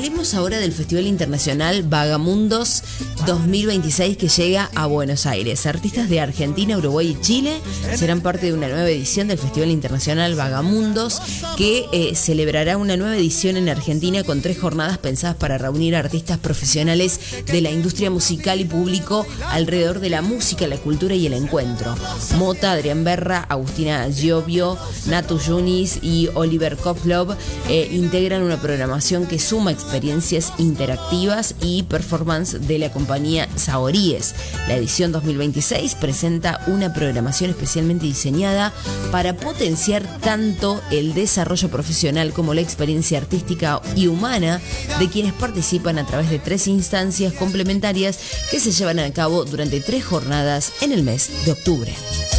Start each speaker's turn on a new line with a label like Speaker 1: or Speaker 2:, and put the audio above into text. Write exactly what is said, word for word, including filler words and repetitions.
Speaker 1: hablemos ahora del Festival Internacional Vagamundos dos mil veintiséis que llega a Buenos Aires. Artistas de Argentina, Uruguay y Chile serán parte de una nueva edición del Festival Internacional Vagamundos que eh, celebrará una nueva edición en Argentina con tres jornadas pensadas para reunir a artistas profesionales de la industria musical y público alrededor de la música, la cultura y el encuentro. Mota, Adrián Berra, Agustina Giovio, Natu Yunis y Oliver Koplov eh, integran una programación que suma experiencias interactivas y performance de la compañía Saoríes. La edición dos mil veintiséis presenta una programación especialmente diseñada para potenciar tanto el desarrollo profesional como la experiencia artística y humana de quienes participan a través de tres instancias complementarias que se llevan a cabo durante tres jornadas en el mes de octubre.